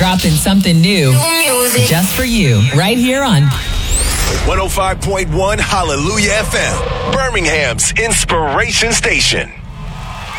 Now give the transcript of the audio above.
dropping something new just for you right here on 105.1 Hallelujah FM, Birmingham's inspiration station.